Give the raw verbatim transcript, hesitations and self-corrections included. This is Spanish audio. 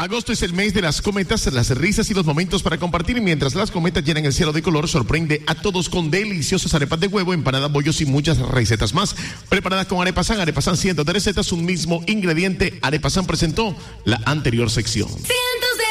Agosto es el mes de las cometas, las risas y los momentos para compartir. Mientras las cometas llenan el cielo de color, sorprende a todos con deliciosas arepas de huevo, empanadas, bollos y muchas recetas más. Preparadas con Arepasan, Arepasan cientos de recetas, un mismo ingrediente. Arepasan presentó la anterior sección. Cientos